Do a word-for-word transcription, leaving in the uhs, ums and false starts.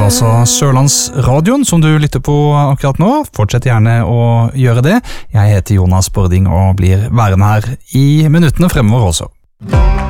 altså Sørlandsradioen som du lytter på akkurat nå. Fortsett gjerne å gjøre det. Jeg heter Jonas Bording og blir værende her i minuttene fremover også.